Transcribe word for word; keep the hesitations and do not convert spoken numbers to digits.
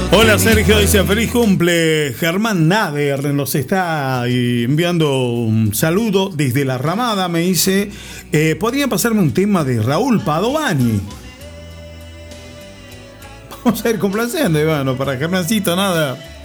Hola Sergio, dice feliz cumple. Germán Nader nos está enviando un saludo desde La Ramada. Me dice, eh, ¿podría pasarme un tema de Raúl Padovani? Vamos a ir complaciendo, y bueno, para Germancito nada.